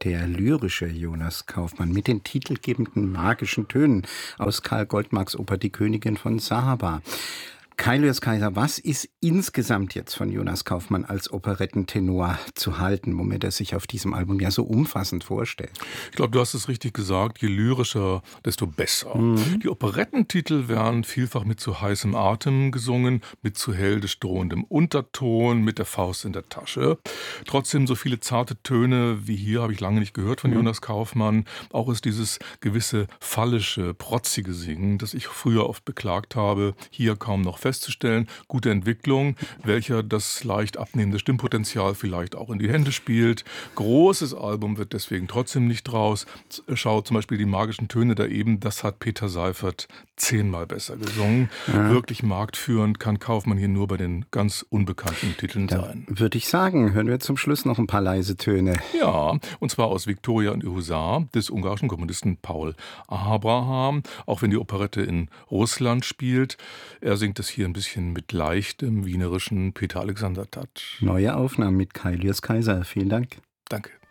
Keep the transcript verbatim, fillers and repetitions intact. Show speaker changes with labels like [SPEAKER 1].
[SPEAKER 1] der lyrische Jonas Kaufmann mit den titelgebenden magischen Tönen aus Karl Goldmarks Oper Die Königin von Sahaba. Kai Lyoskaiser, was ist insgesamt jetzt von Jonas Kaufmann als Operettentenor zu halten, womit er sich auf diesem Album ja so umfassend vorstellt?
[SPEAKER 2] Ich glaube, du hast es richtig gesagt, je lyrischer, desto besser. Mhm. Die Operettentitel werden vielfach mit zu heißem Atem gesungen, mit zu heldisch drohendem Unterton, mit der Faust in der Tasche. Trotzdem so viele zarte Töne wie hier habe ich lange nicht gehört von mhm. Jonas Kaufmann. Auch ist dieses gewisse fallische, protzige Singen, das ich früher oft beklagt habe, hier kaum noch festzustellen. Gute Entwicklung, welcher das leicht abnehmende Stimmpotenzial vielleicht auch in die Hände spielt. Großes Album wird deswegen trotzdem nicht draus. Schau zum Beispiel die magischen Töne da eben, das hat Peter Seifert zehnmal besser gesungen. Ja. Wirklich marktführend kann Kaufmann hier nur bei den ganz unbekannten Titeln
[SPEAKER 1] da
[SPEAKER 2] sein.
[SPEAKER 1] Würde ich sagen, hören wir zum Schluss noch ein paar leise Töne.
[SPEAKER 2] Ja, und zwar aus Viktoria und ihr Husar des ungarischen Komponisten Paul Abraham, auch wenn die Operette in Russland spielt. Er singt es hier ein bisschen mit leichtem wienerischen Peter Alexander-Touch.
[SPEAKER 1] Neue Aufnahmen mit Kai Lyoskaiser. Vielen Dank.
[SPEAKER 2] Danke.